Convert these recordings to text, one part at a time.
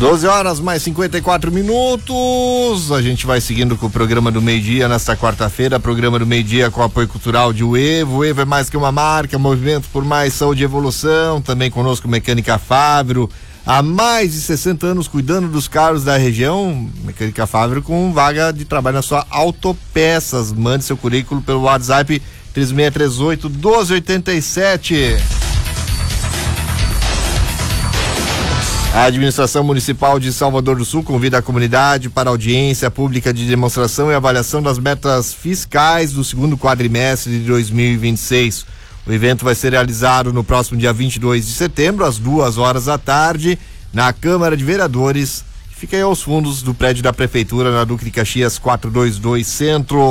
12 horas mais 54 minutos. A gente vai seguindo com o programa do meio-dia nesta quarta-feira. Programa do meio-dia com apoio cultural de Uevo. Uevo é mais que uma marca, movimento por mais saúde e evolução. Também conosco Mecânica Fávero. Há mais de 60 anos cuidando dos carros da região. Mecânica Fávero com vaga de trabalho na sua Autopeças. Mande seu currículo pelo WhatsApp 3638-1287. A Administração Municipal de Salvador do Sul convida a comunidade para audiência pública de demonstração e avaliação das metas fiscais do segundo quadrimestre de 2026. O evento vai ser realizado no próximo dia 22 de setembro, às 2 da tarde, na Câmara de Vereadores, que fica aí aos fundos do prédio da Prefeitura, na Duque de Caxias 422 Centro.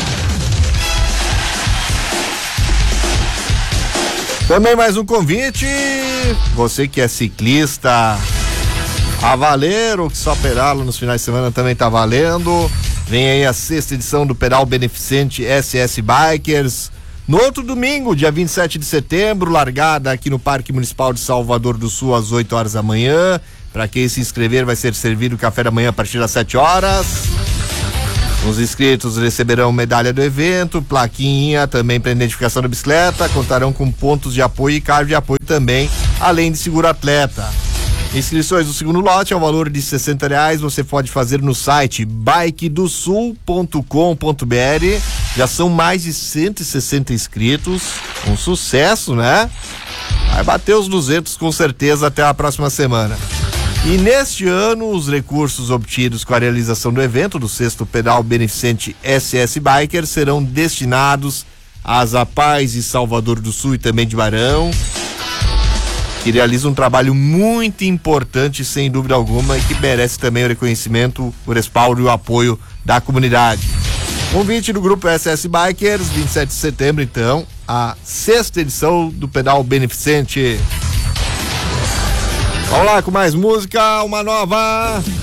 Também mais um convite, você que é ciclista, a valer, ou que só pedala nos finais de semana também tá valendo. Vem aí a 6ª edição do Pedal Beneficente SS Bikers. No outro domingo, dia 27 de setembro, largada aqui no Parque Municipal de Salvador do Sul às 8 horas da manhã. Para quem se inscrever, vai ser servido café da manhã a partir das 7 horas. Os inscritos receberão medalha do evento, plaquinha também para identificação da bicicleta, contarão com pontos de apoio e carro de apoio também, além de seguro atleta. Inscrições do segundo lote ao valor de R$60, você pode fazer no site bikedosul.com.br. Já são mais de 160 inscritos, um sucesso, né? Vai bater os 200 com certeza até a próxima semana. E neste ano, os recursos obtidos com a realização do evento do 6º Pedal Beneficente SS Biker serão destinados às APAES de Salvador do Sul e também de Barão, que realizam um trabalho muito importante, sem dúvida alguma, e que merece também o reconhecimento, o respaldo e o apoio da comunidade. Convite do grupo SS Bikers, 27 de setembro, então, a 6ª edição do Pedal Beneficente. Vamos lá com mais música, uma nova.